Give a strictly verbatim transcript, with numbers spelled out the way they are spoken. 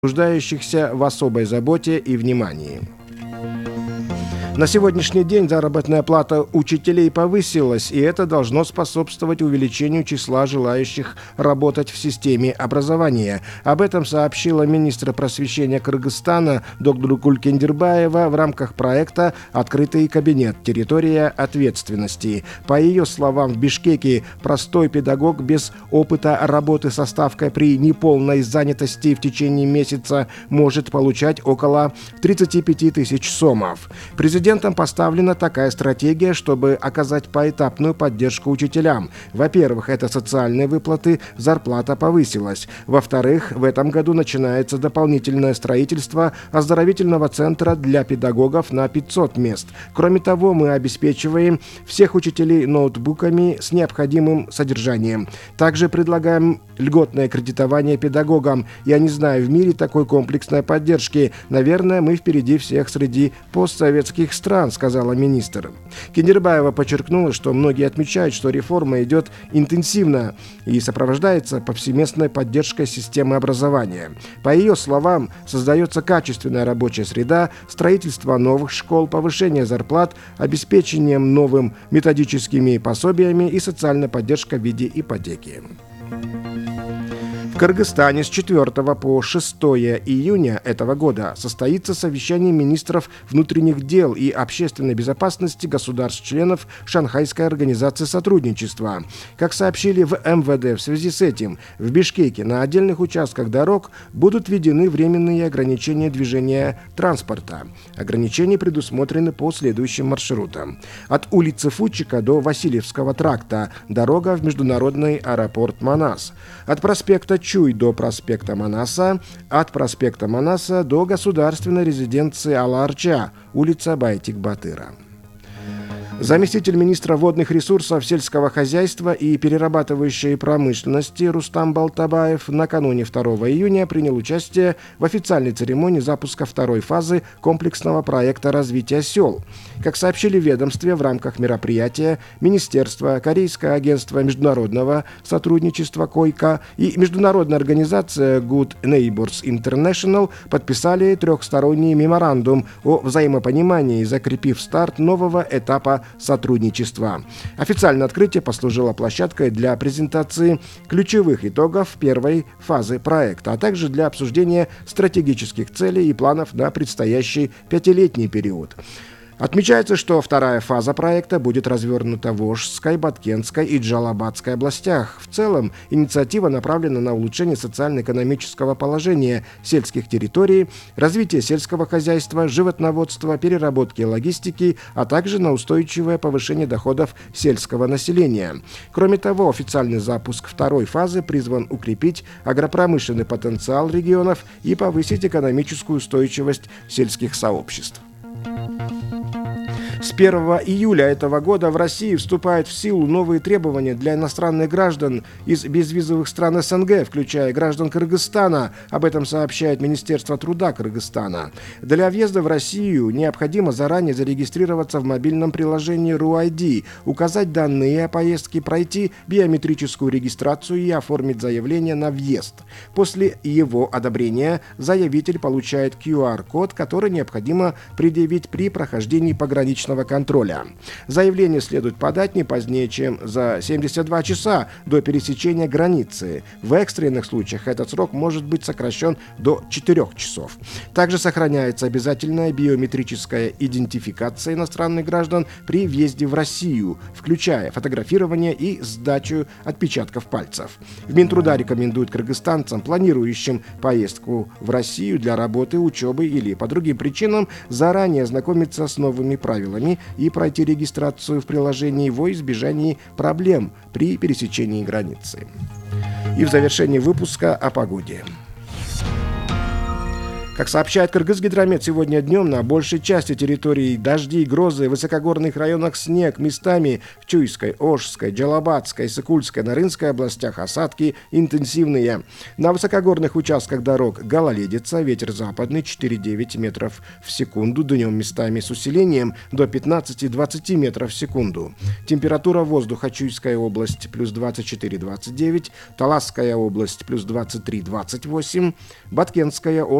нуждающихся в особой заботе и внимании. На сегодняшний день заработная плата учителей повысилась, и это должно способствовать увеличению числа желающих работать в системе образования. Об этом сообщила министр просвещения Кыргызстана Докдуркуль Кендирбаева в рамках проекта «Открытый кабинет. Территория ответственности». По ее словам, в Бишкеке простой педагог без опыта работы со ставкой при неполной занятости в течение месяца может получать около тридцати пяти тысяч сомов. Президентом поставлена такая стратегия, чтобы оказать поэтапную поддержку учителям. Во-первых, это социальные выплаты, зарплата повысилась. Во-вторых, в этом году начинается дополнительное строительство оздоровительного центра для педагогов на пятьсот мест. Кроме того, мы обеспечиваем всех учителей ноутбуками с необходимым содержанием. Также предлагаем льготное кредитование педагогам. Я не знаю в мире такой комплексной поддержки. Наверное, мы впереди всех среди постсоветских стран, сказала министр. Кендирбаева подчеркнула, что многие отмечают, что реформа идет интенсивно и сопровождается повсеместной поддержкой системы образования. По ее словам, создается качественная рабочая среда, строительство новых школ, повышение зарплат, обеспечением новым методическими пособиями и социальная поддержка в виде ипотеки. В Кыргызстане с четвёртого по шестое июня этого года состоится совещание министров внутренних дел и общественной безопасности государств-членов Шанхайской организации сотрудничества. Как сообщили в эм вэ дэ в связи с этим, в Бишкеке на отдельных участках дорог будут введены временные ограничения движения транспорта. Ограничения предусмотрены по следующим маршрутам. От улицы Фучика до Васильевского тракта дорога в международный аэропорт Манас. От проспекта Чуй до проспекта Манаса, от проспекта Манаса до государственной резиденции Ала-Арча, улица Байтик-Батыра. Заместитель министра водных ресурсов, сельского хозяйства и перерабатывающей промышленности Рустам Балтабаев накануне второго июня принял участие в официальной церемонии запуска второй фазы комплексного проекта развития сел. Как сообщили в ведомстве, в рамках мероприятия Министерство, Корейское агентство международного сотрудничества КОЙКА и международная организация Good Neighbors International подписали трехсторонний меморандум о взаимопонимании, закрепив старт нового этапа сотрудничества. Официальное открытие послужило площадкой для презентации ключевых итогов первой фазы проекта, а также для обсуждения стратегических целей и планов на предстоящий пятилетний период. Отмечается, что вторая фаза проекта будет развернута в Ошской, Баткенской и Джалабадской областях. В целом, инициатива направлена на улучшение социально-экономического положения сельских территорий, развитие сельского хозяйства, животноводства, переработки и логистики, а также на устойчивое повышение доходов сельского населения. Кроме того, официальный запуск второй фазы призван укрепить агропромышленный потенциал регионов и повысить экономическую устойчивость сельских сообществ. С первого июля этого года в России вступают в силу новые требования для иностранных граждан из безвизовых стран эс эн гэ, включая граждан Кыргызстана. Об этом сообщает Министерство труда Кыргызстана. Для въезда в Россию необходимо заранее зарегистрироваться в мобильном приложении ру ай ди, указать данные о поездке, пройти биометрическую регистрацию и оформить заявление на въезд. После его одобрения заявитель получает ку ар код, который необходимо предъявить при прохождении пограничного контроля. Заявление следует подать не позднее, чем за семьдесят два часа до пересечения границы. В экстренных случаях этот срок может быть сокращен до четырёх часов. Также сохраняется обязательная биометрическая идентификация иностранных граждан при въезде в Россию, включая фотографирование и сдачу отпечатков пальцев. В Минтруда рекомендует кыргызстанцам, планирующим поездку в Россию для работы, учебы или по другим причинам, заранее ознакомиться с новыми правилами и пройти регистрацию в приложении во избежание проблем при пересечении границы. И в завершении выпуска о погоде. Как сообщает Кыргызгидромет, сегодня днем на большей части территории дожди, грозы, в высокогорных районах снег, местами в Чуйской, Ошской, Джалабатской, Сыкульской, Нарынской областях осадки интенсивные. На высокогорных участках дорог гололедица, ветер западный четыре-девять метров в секунду, днем местами с усилением до пятнадцати-двадцати метров в секунду. Температура воздуха: Чуйская область плюс двадцать четыре - двадцать девять, Таласская область плюс двадцать три - двадцать восемь, Баткенская